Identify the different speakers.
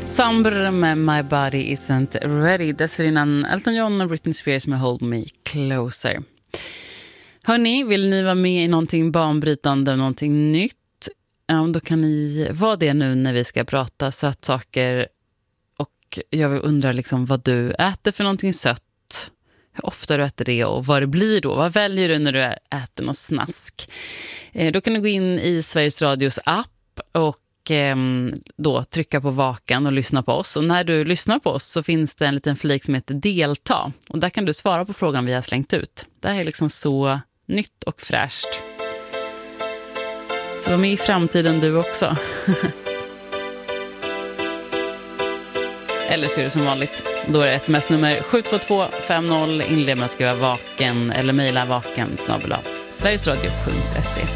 Speaker 1: Somber med My Body Isn't Ready. Dessförinnan Elton John och Britney Spears med Hold Me Closer. Hörrni, vill ni vara med i någonting banbrytande, någonting nytt? Ja, då kan ni vara det nu när vi ska prata sötsaker. Och jag undrar liksom vad du äter för någonting sött. Hur ofta du äter det och vad det blir då. Vad väljer du när du äter något snask? Då kan du gå in i Sveriges Radios app och då trycka på vakan och lyssna på oss. Och när du lyssnar på oss så finns det en liten flik som heter delta. Och där kan du svara på frågan vi har slängt ut. Det här är liksom så nytt och fräscht. Så var med i framtiden du också. Eller så är det som vanligt. Då är det sms-nummer 72250. Inled med att skriva vaken eller mejla vaken @sverigesradio.se.